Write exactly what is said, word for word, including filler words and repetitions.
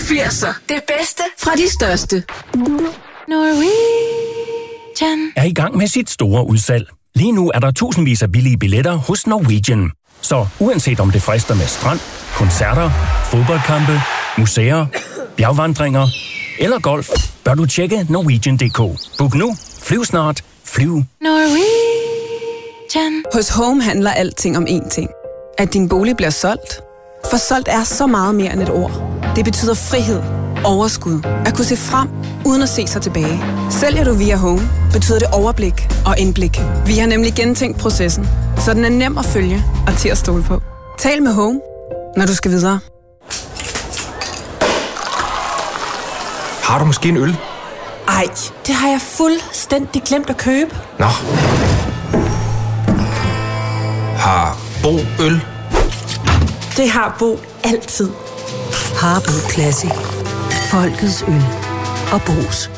firser. Det bedste fra de største. Norwegian er i gang med sit store udsalg. Lige nu er der tusindvis af billige billetter hos Norwegian. Så uanset om det frister med strand, koncerter, fodboldkampe, museer, bjergvandringer eller golf, bør du tjekke Norwegian punktum d k. Book nu, flyv snart, flyv. Norwegian. Hos Home handler alting om én ting. At din bolig bliver solgt. For solgt er så meget mere end et ord. Det betyder frihed, overskud, at kunne se frem, uden at se sig tilbage. Sælger du via Home, betyder det overblik og indblik. Vi har nemlig gentænkt processen, så den er nem at følge og til at stole på. Tal med Home, når du skal videre. Har du måske en øl? Ej, det har jeg fuldstændig glemt at købe. Nå. Har Bo øl? Det har Bo altid. Harbo Classic. Folkets øl og Bo's